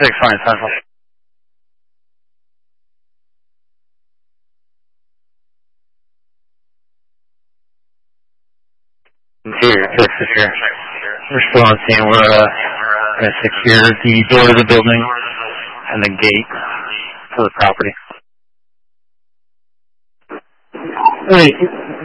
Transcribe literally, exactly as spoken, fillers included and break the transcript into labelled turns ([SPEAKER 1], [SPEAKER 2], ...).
[SPEAKER 1] six nine Central. Interior, six is here. We're still on scene. We're uh, going to secure the door to the building and the gate to the property.
[SPEAKER 2] Wait.